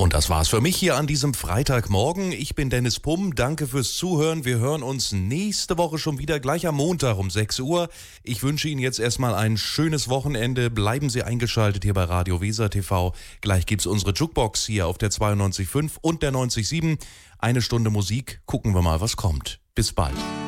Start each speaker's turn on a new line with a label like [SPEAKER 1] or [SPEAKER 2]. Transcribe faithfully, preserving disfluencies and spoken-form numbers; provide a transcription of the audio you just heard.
[SPEAKER 1] Und das war's für mich hier an diesem Freitagmorgen. Ich bin Dennis Pumm. Danke fürs Zuhören. Wir hören uns nächste Woche schon wieder, gleich am Montag um sechs Uhr. Ich wünsche Ihnen jetzt erstmal ein schönes Wochenende. Bleiben Sie eingeschaltet hier bei Radio Weser T V. Gleich gibt's unsere Jukebox hier auf der zweiundneunzig Komma fünf und der neunzig Komma sieben. Eine Stunde Musik. Gucken wir mal, was kommt. Bis bald.